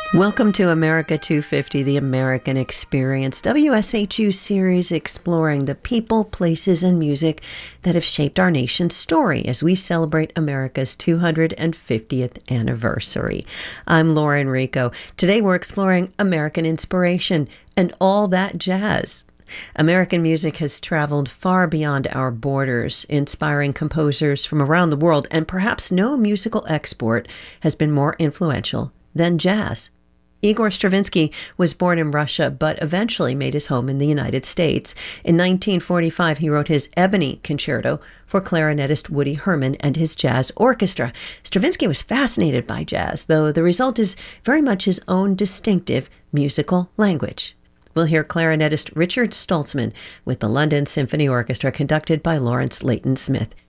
Welcome to America 250, the American Experience, WSHU series exploring the people, places, and music that have shaped our nation's story as we celebrate America's 250th anniversary. I'm Laura Enrico. Today we're exploring American inspiration and all that jazz. American music has traveled far beyond our borders, inspiring composers from around the world, and perhaps no musical export has been more influential than jazz. Igor Stravinsky was born in Russia, but eventually made his home in the United States. In 1945, he wrote his Ebony Concerto for clarinetist Woody Herman and his jazz orchestra. Stravinsky was fascinated by jazz, though the result is very much his own distinctive musical language. We'll hear clarinetist Richard Stoltzman with the London Symphony Orchestra, conducted by Lawrence Layton Smith.